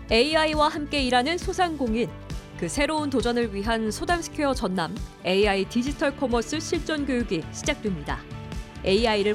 AI와 함께 일하는 소상공인. 그 새로운 도전을 위한 소담스퀘어 전남 AI 디지털 커머스 실전 교육이 시작됩니다. AI를